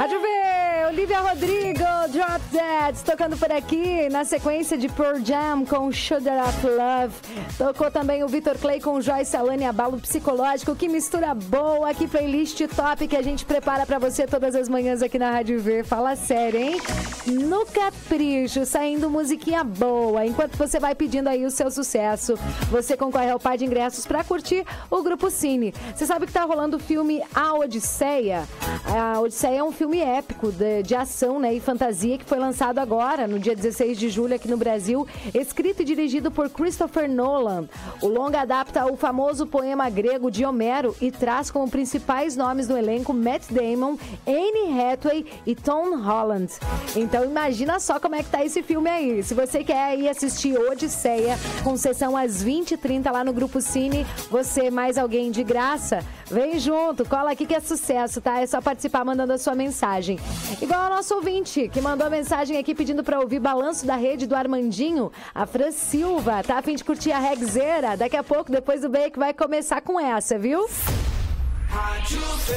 Rádio V, Olivia Rodrigo, Drop Dead, tocando por aqui, na sequência de Pearl Jam com Sugar of Love. Tocou também o Vitor Clay com Joyce Alane, Abalo Psicológico. Que mistura boa, que playlist top que a gente prepara pra você todas as manhãs aqui na Rádio V. Fala sério, hein? No capricho, saindo musiquinha boa. Enquanto você vai pedindo aí o seu sucesso, você concorre ao par de ingressos pra curtir o Grupo Cine. Você sabe que tá rolando o filme A Odisseia? A Odisseia é um filme épico de ação, né, e fantasia que foi lançado agora, no dia 16 de julho aqui no Brasil, escrito e dirigido por Christopher Nolan. O longa adapta o famoso poema grego de Homero e traz como principais nomes no elenco Matt Damon, Anne Hathaway e Tom Holland. Então imagina só como é que tá esse filme aí. Se você quer ir assistir Odisseia, com sessão às 20h30 lá no Grupo Cine, você mais alguém de graça, vem junto, cola aqui que é sucesso, tá? É só participar mandando a sua mensagem. Igual ao nosso ouvinte, que mandou a mensagem aqui pedindo pra ouvir Balanço da Rede do Armandinho, a Fran Silva. Tá a fim de curtir a regzeira? Daqui a pouco, depois do break, vai começar com essa, viu? Rádio V.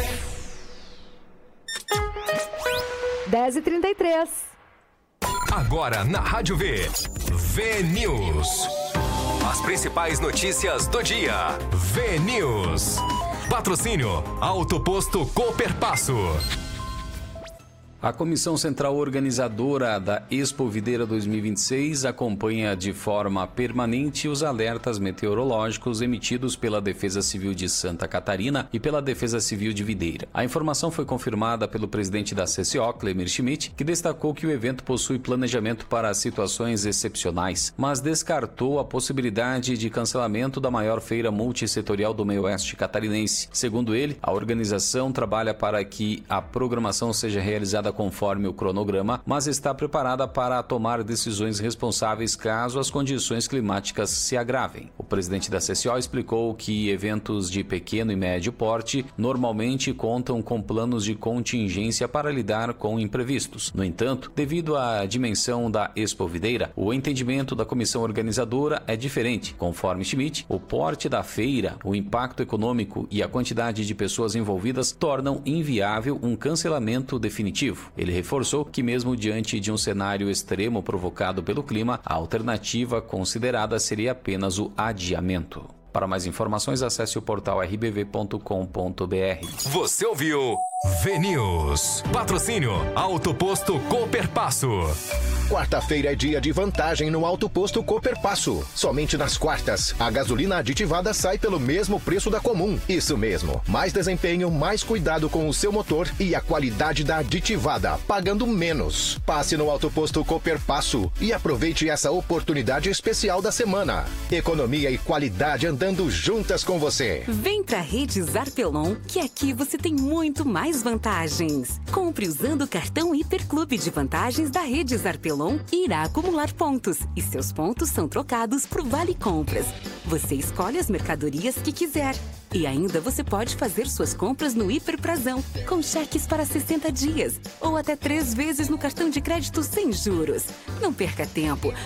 10h33. Agora na Rádio V, V-News. As principais notícias do dia. V-News. Patrocínio Auto Posto Cooperpasso. A Comissão Central Organizadora da Expo Videira 2026 acompanha de forma permanente os alertas meteorológicos emitidos pela Defesa Civil de Santa Catarina e pela Defesa Civil de Videira. A informação foi confirmada pelo presidente da CCO, Clemir Schmidt, que destacou que o evento possui planejamento para situações excepcionais, mas descartou a possibilidade de cancelamento da maior feira multissetorial do meio-oeste catarinense. Segundo ele, a organização trabalha para que a programação seja realizada conforme o cronograma, mas está preparada para tomar decisões responsáveis caso as condições climáticas se agravem. O presidente da CCO explicou que eventos de pequeno e médio porte normalmente contam com planos de contingência para lidar com imprevistos. No entanto, devido à dimensão da Expo Videira, o entendimento da comissão organizadora é diferente. Conforme Schmidt, o porte da feira, o impacto econômico e a quantidade de pessoas envolvidas tornam inviável um cancelamento definitivo. Ele reforçou que mesmo diante de um cenário extremo provocado pelo clima, a alternativa considerada seria apenas o adiamento. Para mais informações, acesse o portal rbv.com.br. Você ouviu V-News. Patrocínio Auto Posto Cooperpasso. Quarta-feira é dia de vantagem no Auto Posto Cooperpasso. Somente nas quartas, a gasolina aditivada sai pelo mesmo preço da comum. Isso mesmo, mais desempenho, mais cuidado com o seu motor e a qualidade da aditivada, pagando menos. Passe no Auto Posto Cooperpasso e aproveite essa oportunidade especial da semana. Economia e qualidade andando juntas com você. Vem pra Redes Arpelon, que aqui você tem muito mais vantagens. Compre usando o cartão Hiperclube de vantagens da Redes Arpelon e irá acumular pontos. E seus pontos são trocados por Vale Compras. Você escolhe as mercadorias que quiser. E ainda você pode fazer suas compras no Hiperprazão, com cheques para 60 dias. Ou até 3 vezes no cartão de crédito sem juros. Não perca tempo.